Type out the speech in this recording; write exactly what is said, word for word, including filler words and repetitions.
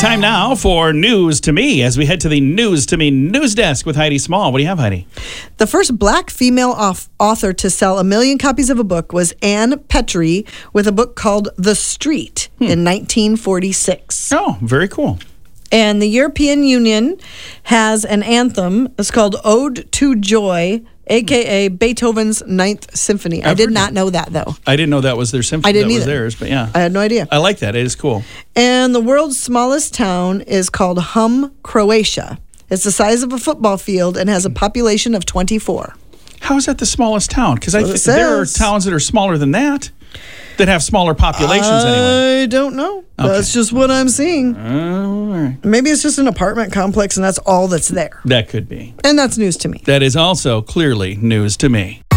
Time now for News to Me as we head to the News to Me news desk with Heidi Small. What do you have, Heidi? The first black female off- author to sell a million copies of a book was Anne Petrie with a book called The Street hmm. in nineteen forty-six. Oh, very cool. And the European Union has an anthem. It's called Ode to Joy, a k a. Beethoven's Ninth Symphony. I've I did not that. know that, though. I didn't know that was their symphony. I didn't that either. was theirs, but yeah. I had no idea. I like that. It is cool. And the world's smallest town is called Hum, Croatia. It's the size of a football field and has a population of twenty-four. How is that the smallest town? Because I th- says. there are towns that are smaller than that, that have smaller populations anyway. I don't know. Okay. That's just what I'm seeing. Uh, all right. Maybe it's just an apartment complex and that's all that's there. That could be. And that's news to me. That is also clearly news to me.